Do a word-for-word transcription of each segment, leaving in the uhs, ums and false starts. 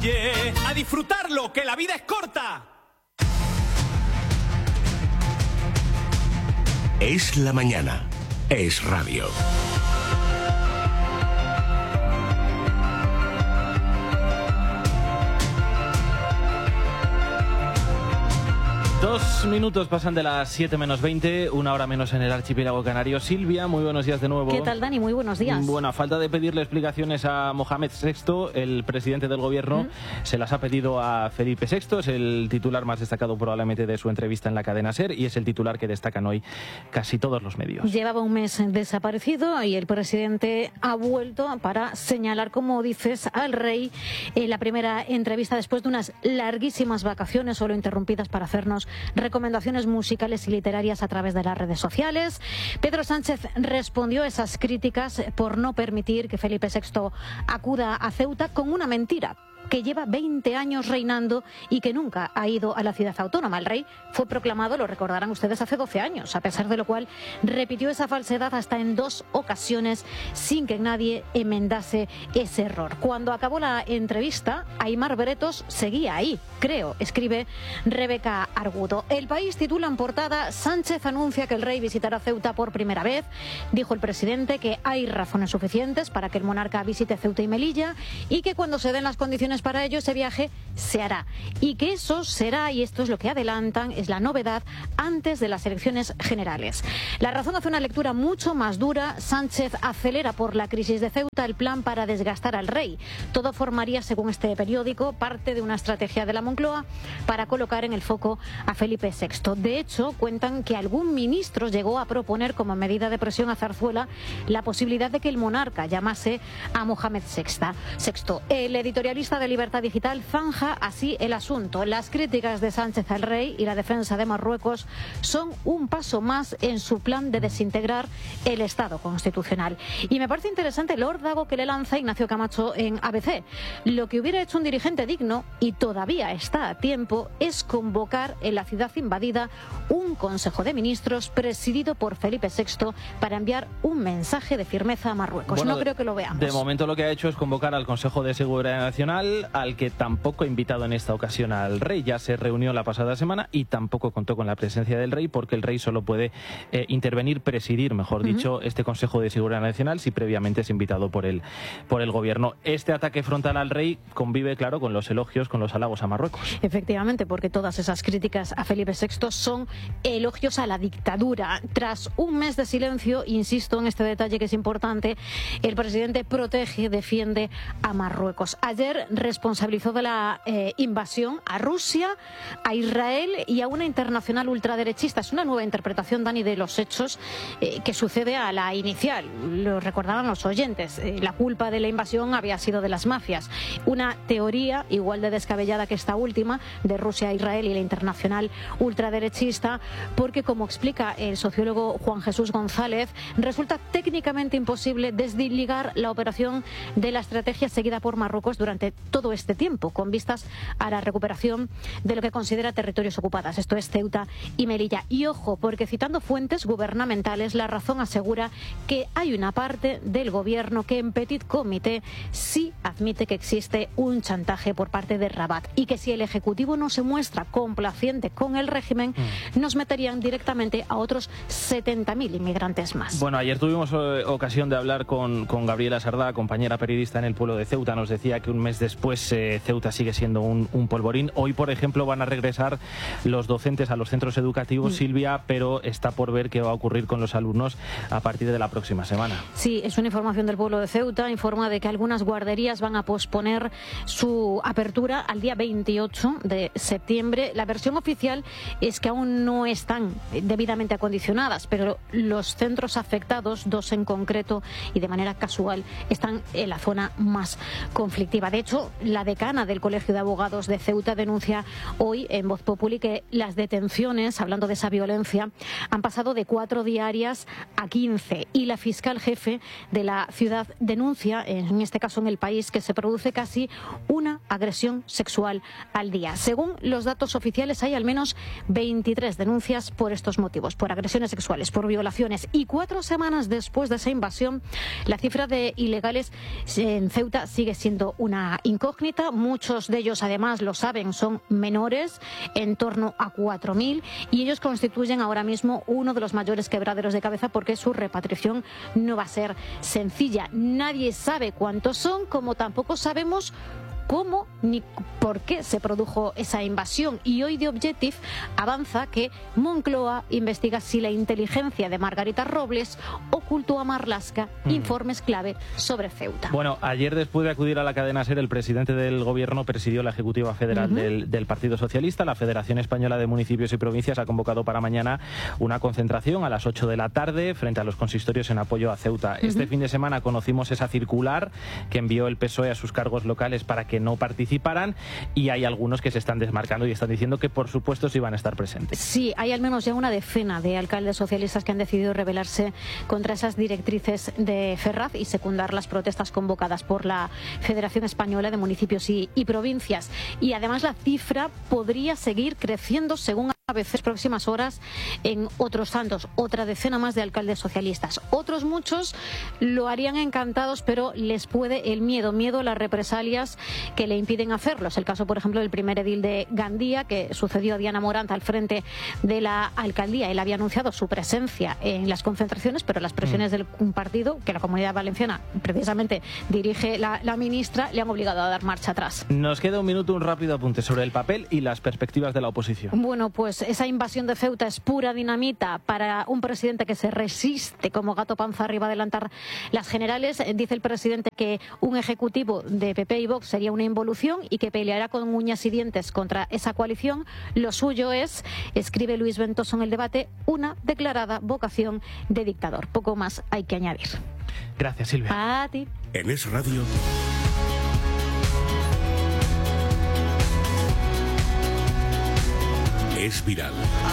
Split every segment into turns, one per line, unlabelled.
fluye. A disfrutarlo, que la vida es corta.
Es la mañana. Es radio.
Dos minutos pasan de las siete menos veinte, una hora menos en el archipiélago canario. Silvia, muy buenos días de nuevo.
¿Qué tal, Dani? Muy buenos días.
Bueno, a falta de pedirle explicaciones a Mohamed sexto, el presidente del gobierno, ¿Mm? se las ha pedido a Felipe sexto. Es el titular más destacado probablemente de su entrevista en la cadena SER y es el titular que destacan hoy casi todos los medios.
Llevaba un mes desaparecido y el presidente ha vuelto para señalar, como dices, al rey en la primera entrevista después de unas larguísimas vacaciones, solo interrumpidas para hacernos recomendaciones musicales y literarias a través de las redes sociales. Pedro Sánchez respondió a esas críticas por no permitir que Felipe sexto acuda a Ceuta con una mentira: que lleva veinte años reinando y que nunca ha ido a la ciudad autónoma. El rey fue proclamado, lo recordarán ustedes, hace doce años, a pesar de lo cual repitió esa falsedad hasta en dos ocasiones sin que nadie enmendase ese error. Cuando acabó la entrevista, Aimar Bretos seguía ahí, creo, escribe Rebeca Argudo. El País titula en portada: Sánchez anuncia que el rey visitará Ceuta por primera vez. Dijo el presidente que hay razones suficientes para que el monarca visite Ceuta y Melilla y que cuando se den las condiciones para ello ese viaje se hará y que eso será, y esto es lo que adelantan, es la novedad antes de las elecciones generales. La Razón hace una lectura mucho más dura. Sánchez acelera por la crisis de Ceuta el plan para desgastar al rey. Todo formaría, según este periódico, parte de una estrategia de la Moncloa para colocar en el foco a Felipe sexto. De hecho, cuentan que algún ministro llegó a proponer como medida de presión a Zarzuela la posibilidad de que el monarca llamase a Mohamed sexto. El editorialista de Libertad Digital zanja así el asunto: las críticas de Sánchez al rey y la defensa de Marruecos son un paso más en su plan de desintegrar el Estado constitucional. Y me parece interesante el órdago que le lanza Ignacio Camacho en A B C. Lo que hubiera hecho un dirigente digno, y todavía está a tiempo, es convocar en la ciudad invadida un Consejo de Ministros presidido por Felipe sexto para enviar un mensaje de firmeza a Marruecos.
Bueno,
no creo que lo veamos.
De momento lo que ha hecho es convocar al Consejo de Seguridad Nacional, al que tampoco ha invitado en esta ocasión al rey. Ya se reunió la pasada semana y tampoco contó con la presencia del rey, porque el rey solo puede eh, intervenir, presidir, mejor uh-huh. dicho, este Consejo de Seguridad Nacional si previamente es invitado por el, por el gobierno. Este ataque frontal al rey convive, claro, con los elogios, con los halagos a Marruecos.
Efectivamente, porque todas esas críticas a Felipe sexto son elogios a la dictadura. Tras un mes de silencio, insisto en este detalle que es importante, el presidente protege, defiende a Marruecos. Ayer responsabilizó de la eh, invasión a Rusia, a Israel y a una internacional ultraderechista. Es una nueva interpretación, Dani, de los hechos eh, que sucede a la inicial. Lo recordaban los oyentes. Eh, la culpa de la invasión había sido de las mafias. Una teoría igual de descabellada que esta última, de Rusia a Israel y la internacional ultraderechista, porque, como explica el sociólogo Juan Jesús González, resulta técnicamente imposible desligar la operación de la estrategia seguida por Marruecos durante todo este tiempo, con vistas a la recuperación de lo que considera territorios ocupados. Esto es Ceuta y Melilla. Y ojo, porque citando fuentes gubernamentales, La Razón asegura que hay una parte del gobierno que en Petit Comité sí admite que existe un chantaje por parte de Rabat y que si el Ejecutivo no se muestra complaciente con el régimen, mm. nos meterían directamente a otros setenta mil inmigrantes más.
Bueno, ayer tuvimos eh, ocasión de hablar con, con Gabriela Sardá, compañera periodista en el pueblo de Ceuta. Nos decía que un mes después eh, Ceuta sigue siendo un, un polvorín. Hoy, por ejemplo, van a regresar los docentes a los centros educativos, mm. Silvia, pero está por ver qué va a ocurrir con los alumnos a partir de la próxima semana.
Sí, es una información del pueblo de Ceuta. Informa de que algunas guarderías van a posponer su apertura al día veintiocho de septiembre. La versión oficial es que aún no están debidamente acondicionadas, pero los centros afectados, dos en concreto y de manera casual, están en la zona más conflictiva. De hecho, la decana del Colegio de Abogados de Ceuta denuncia hoy en Voz Populi que las detenciones, hablando de esa violencia, han pasado de cuatro diarias a quince, y la fiscal jefe de la ciudad denuncia, en este caso en El País, que se produce casi una agresión sexual al día. Según los datos oficiales, hay al menos veintitrés denuncias por estos motivos, por agresiones sexuales, por violaciones, y cuatro semanas después de esa invasión, la cifra de ilegales en Ceuta sigue siendo una incógnita. incógnita. Muchos de ellos, además, lo saben, son menores, en torno a cuatro mil, y ellos constituyen ahora mismo uno de los mayores quebraderos de cabeza porque su repatriación no va a ser sencilla. Nadie sabe cuántos son, como tampoco sabemos cómo ni por qué se produjo esa invasión. Y hoy The Objective avanza que Moncloa investiga si la inteligencia de Margarita Robles ocultó a Marlaska mm. informes clave sobre Ceuta.
Bueno, ayer, después de acudir a la cadena SER, el presidente del Gobierno presidió la Ejecutiva Federal uh-huh. del, del Partido Socialista. La Federación Española de Municipios y Provincias ha convocado para mañana una concentración a las ocho de la tarde frente a los consistorios en apoyo a Ceuta. Uh-huh. Este fin de semana conocimos esa circular que envió el P S O E a sus cargos locales para que no participaran, y hay algunos que se están desmarcando y están diciendo que por supuesto sí van a estar presentes.
Sí, hay al menos ya una decena de alcaldes socialistas que han decidido rebelarse contra esas directrices de Ferraz y secundar las protestas convocadas por la Federación Española de Municipios y, y Provincias. Y además la cifra podría seguir creciendo según a veces próximas horas en otros tantos, otra decena más de alcaldes socialistas. Otros muchos lo harían encantados, pero les puede el miedo, miedo a las represalias que le impiden hacerlo. Es el caso, por ejemplo, del primer edil de Gandía, que sucedió a Diana Morant al frente de la alcaldía. Él había anunciado su presencia en las concentraciones, pero las presiones mm. del un partido que la Comunidad Valenciana precisamente dirige la, la ministra le han obligado a dar marcha atrás.
Nos queda un minuto, un rápido apunte sobre el papel y las perspectivas de la oposición.
Bueno, pues esa invasión de Ceuta es pura dinamita para un presidente que se resiste como gato panza arriba a adelantar las generales. Dice el presidente que un ejecutivo de P P y Vox sería una involución y que peleará con uñas y dientes contra esa coalición. Lo suyo es, escribe Luis Ventoso en El Debate, una declarada vocación de dictador. Poco más hay que añadir.
Gracias, Silvia.
A ti.
En Es Radio. Es viral.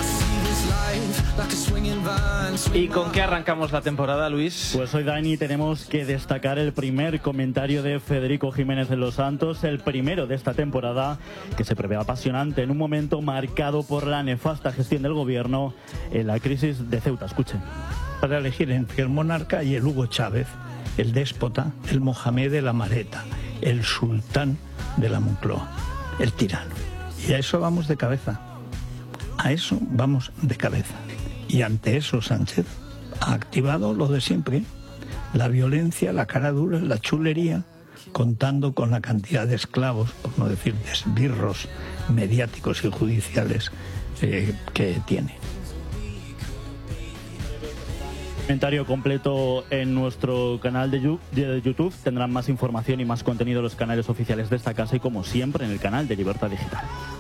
¿Y con qué arrancamos la temporada, Luis?
Pues hoy, Dani, tenemos que destacar el primer comentario de Federico Jiménez de los Santos, el primero de esta temporada, que se prevé apasionante en un momento marcado por la nefasta gestión del gobierno en la crisis de Ceuta. Escuchen.
Para elegir entre el monarca y el Hugo Chávez, el déspota, el Mohamed de la Mareta, el sultán de la Moncloa, el tirano. Y a eso vamos de cabeza. A eso vamos de cabeza. Y ante eso Sánchez ha activado lo de siempre, la violencia, la cara dura, la chulería, contando con la cantidad de esclavos, por no decir de esbirros mediáticos y judiciales eh, que tiene.
Comentario completo en nuestro canal de YouTube. Tendrán más información y más contenido en los canales oficiales de esta casa y, como siempre, en el canal de Libertad Digital.